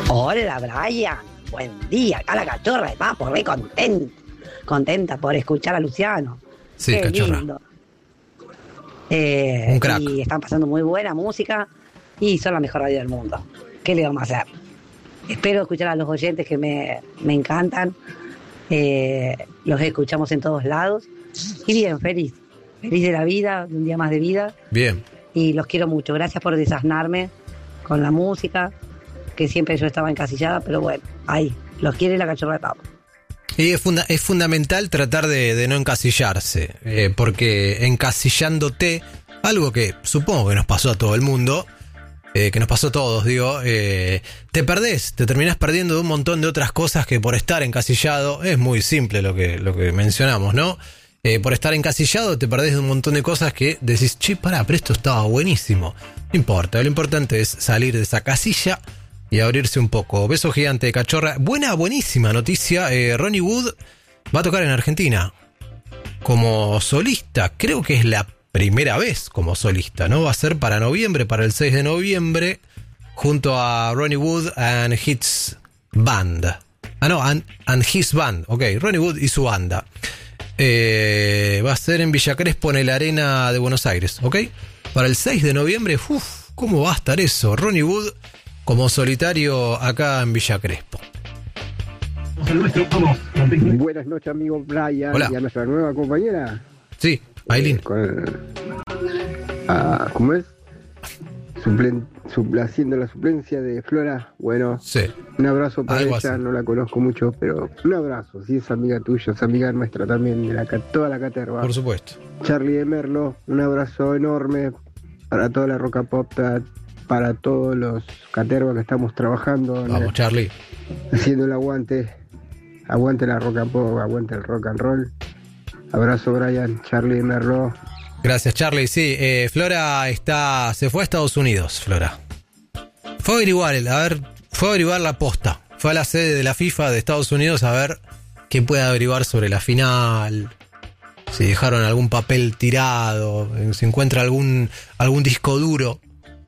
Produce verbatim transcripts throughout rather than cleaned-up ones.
Hola, Brian. Buen día. Acá la cachorra de Papo, re contenta. Contenta por escuchar a Luciano. Sí, Qué cachorra. lindo. Eh, Un crack. Y están pasando muy buena música y son la mejor radio del mundo. ¿Qué le vamos a hacer? Espero escuchar a los oyentes que me, me encantan. Eh, los escuchamos en todos lados. Y bien, feliz. Feliz de la vida, de un día más de vida. Bien. Y los quiero mucho. Gracias por desasnarme con la música, que siempre yo estaba encasillada, pero bueno, ahí, los quiere la cachorra de Papo. Y es, funda- es fundamental tratar de, de no encasillarse, eh, porque encasillándote, algo que supongo que nos pasó a todo el mundo, eh, que nos pasó a todos, digo, eh, te perdés, te terminás perdiendo de un montón de otras cosas que por estar encasillado, es muy simple lo que, lo que mencionamos, ¿no? Eh, por estar encasillado te perdés de un montón de cosas que decís, che, pará, pero esto estaba buenísimo. No importa, lo importante es salir de esa casilla y abrirse un poco. Beso gigante, cachorra. Buena, buenísima noticia. Eh, Ronnie Wood va a tocar en Argentina como solista. Creo que es la primera vez como solista, ¿no? Va a ser para noviembre, para el seis de noviembre, junto a Ronnie Wood and His Band. Ah, no, and, and His Band. Ok, Ronnie Wood y su banda. Eh, va a ser en Villa Crespo, en el Arena de Buenos Aires, ¿ok? Para el seis de noviembre, uff, ¿cómo va a estar eso? Ronnie Wood como solitario acá en Villa Crespo. Buenas noches, amigo Brian. Hola. Y a nuestra nueva compañera. Sí, Aileen. Eh, con, ah, ¿Cómo es? Suplen, supl- haciendo la suplencia de Flora. Bueno, Sí. un abrazo para Algo ella. así. No la conozco mucho, pero un abrazo. Si es amiga tuya, es amiga nuestra también, de la, ca- toda la caterva. Por supuesto. Charlie de Merlo, un abrazo enorme para toda la Roca Pop, para, para todos los catervas que estamos trabajando, en Vamos, el- Charlie. haciendo el aguante. Aguante la rock and pop, aguante el rock and roll. Abrazo, Brian, Charlie de Merlo. Gracias, Charlie. Sí, eh, Flora está, se fue a Estados Unidos, Flora. Fue a averiguar, el- a ver, fue a averiguar la posta. Fue a la sede de la FIFA de Estados Unidos a ver qué puede averiguar sobre la final. Si dejaron algún papel tirado, si encuentra algún, algún disco duro.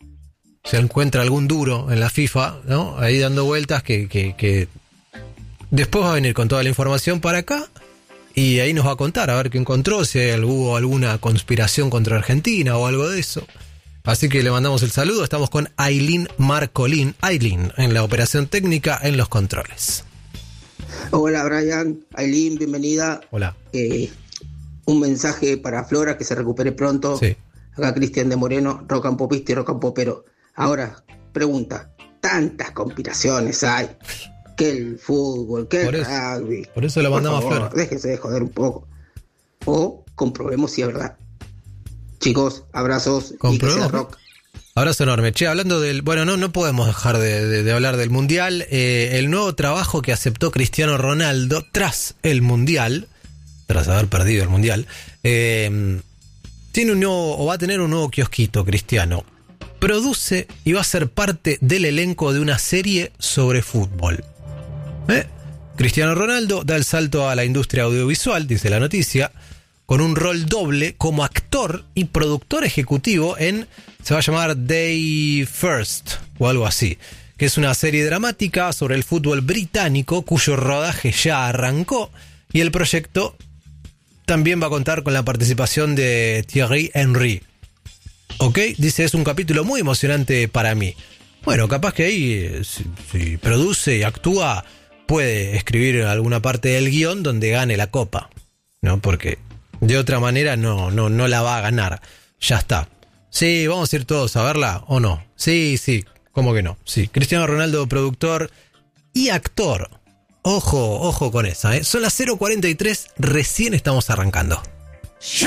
Se encuentra algún duro en la FIFA, ¿no? Ahí dando vueltas que, que, que después va a venir con toda la información para acá y ahí nos va a contar a ver qué encontró, si hay- hubo alguna conspiración contra Argentina o algo de eso. Así que le mandamos el saludo. Estamos con Aileen Marcolín, Aileen, en la operación técnica, en los controles. Hola Brian, Aileen, bienvenida. Hola. Eh, un mensaje para Flora, que se recupere pronto. Sí. Acá Cristian de Moreno, rock and popista y rock and popero. Ahora, pregunta, tantas conspiraciones hay, que el fútbol, que Por el eso- rugby. por eso lo Por mandamos a favor, Flora. déjese de joder un poco. O comprobemos si es verdad. Chicos, abrazos y que sea Comprobemos. rock. Abrazo enorme. Che, hablando del... Bueno, no, no podemos dejar de, de- de hablar del Mundial. Eh, el nuevo trabajo que aceptó Cristiano Ronaldo tras el Mundial, tras haber perdido el Mundial, eh, tiene un nuevo, o va a tener un nuevo kiosquito, Cristiano. Produce y va a ser parte del elenco de una serie sobre fútbol. ¿Eh? Cristiano Ronaldo da el salto a la industria audiovisual, dice la noticia, con un rol doble como actor y productor ejecutivo en, se va a llamar Day First o algo así, que es una serie dramática sobre el fútbol británico cuyo rodaje ya arrancó y el proyecto también va a contar con la participación de Thierry Henry. ¿Ok? Dice, es un capítulo muy emocionante para mí. Bueno, capaz que ahí, eh, si, si produce y actúa, puede escribir alguna parte del guión donde gane la copa, ¿no? Porque de otra manera no, no, no la va a ganar. Ya está. Sí, vamos a ir todos a verla, ¿o no? Sí, sí, ¿cómo que no? Sí, Cristiano Ronaldo, productor y actor. Ojo, ojo con esa, ¿eh? Son las cero cuarenta y tres, recién estamos arrancando.